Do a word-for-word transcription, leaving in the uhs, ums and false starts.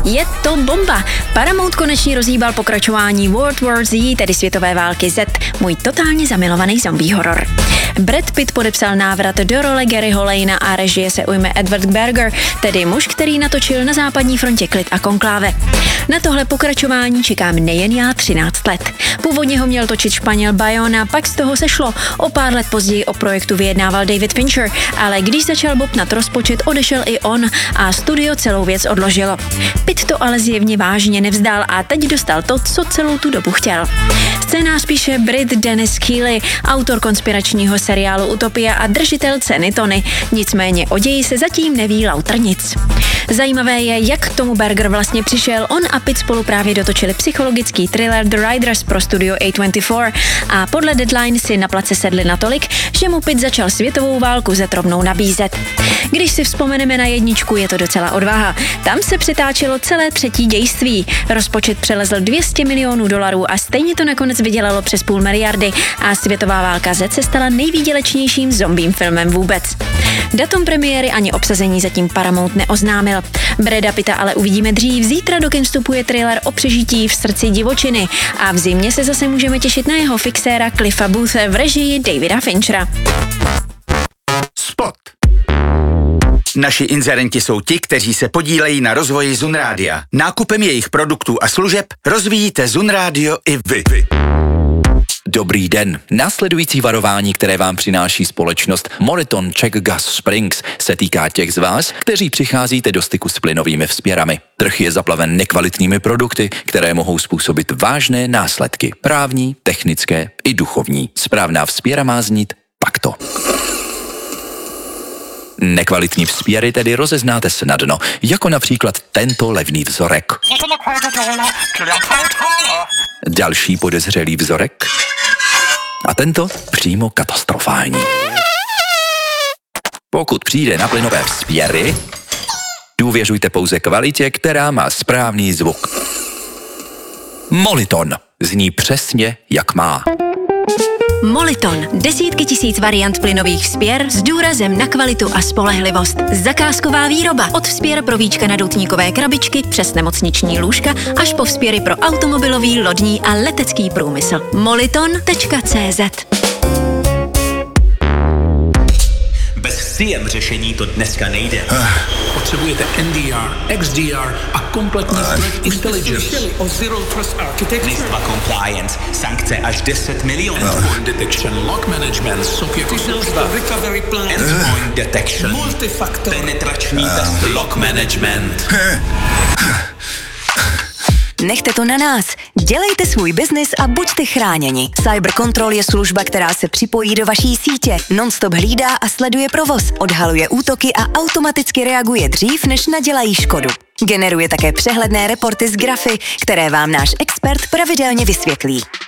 Je to bomba! Paramount konečně rozhýbal pokračování World War Z, tedy světové války Z, můj totálně zamilovaný zombie horor. Brad Pitt podepsal návrat do role Garyho Lanea a režie se ujme Edward Berger, tedy muž, který natočil Na západní frontě Klid a Konkláve. Na tohle pokračování čekám nejen já třináct let. Původně ho měl točit Španěl Bayona, pak z toho sešlo. O pár let později o projektu vyjednával David Fincher, ale když začal bobtnat rozpočet, odešel i on a studio celou věc odložilo. Pitt to ale zjevně vážně nevzdal a teď dostal to, co celou tu dobu chtěl. Scénář píše Brit Dennis Keeley, autor konspiračního seriálu Utopia a držitel ceny Tony. Nicméně o ději se zatím neví lauter nic. Zajímavé je, jak k tomu Berger vlastně přišel. On a Pitt spolu právě dotočili psychologický thriller The Riders pro studio A dvacet čtyři a podle Deadline si na place sedli natolik, že mu Pitt začal světovou válku Z rovnou nabízet. Když si vzpomeneme na jedničku, je to docela odvaha. Tam se přetáčelo celé třetí dějství. Rozpočet přelezl dvě stě milionů dolarů a stejně to nakonec vydělalo přes půl miliardy a světová válka Z se stala nejvýdělečnějším zombím filmem vůbec. Datum premiéry ani obsazení zatím Paramount neoznámil. Brada Pitta ale uvidíme dřív. Zítra do kin vstupuje thriller o přežití v srdci divočiny a v zimě se zase můžeme těšit na jeho fixéra Cliffa Boothse v režii Davida Finchera. Spot. Naši inzerenti jsou ti, kteří se podílejí na rozvoji Zun Rádia. Nákupem jejich produktů a služeb rozvíjíte Zun Rádio i vy. Dobrý den. Následující varování, které vám přináší společnost Moriton Czech Gas Springs, se týká těch z vás, kteří přicházíte do styku s plynovými vzpěrami. Trh je zaplaven nekvalitními produkty, které mohou způsobit vážné následky. Právní, technické i duchovní. Správná vzpěra má znít takto. Nekvalitní vzpěry tedy rozeznáte snadno, jako například tento levný vzorek. Další podezřelý vzorek. A tento přímo katastrofální. Pokud přijde na plynové vzpěry, důvěřujte pouze kvalitě, která má správný zvuk. Moliton zní přesně, jak má. Moliton. Desítky tisíc variant plynových vzpěr s důrazem na kvalitu a spolehlivost. Zakázková výroba. Od vzpěr pro víčka na doutníkové krabičky přes nemocniční lůžka až po vzpěry pro automobilový, lodní a letecký průmysl. moliton tečka cé zet. Bez C M řešení to dneska nejde. Potřebujete N D R, X D R a kompletní threat intelligence. O Zero Trust Architecture. NIST compliance, sankce až deset milionů. Endpoint detection, lock management, S O C jako služba. Recovery plan. Endpoint detection. Multifactor. Penetrační test. Lock management. Nechte to na nás. Dělejte svůj biznis a buďte chráněni. Cyber Control je služba, která se připojí do vaší sítě, non-stop hlídá a sleduje provoz, odhaluje útoky a automaticky reaguje dřív, než nadělají škodu. Generuje také přehledné reporty z grafy, které vám náš expert pravidelně vysvětlí.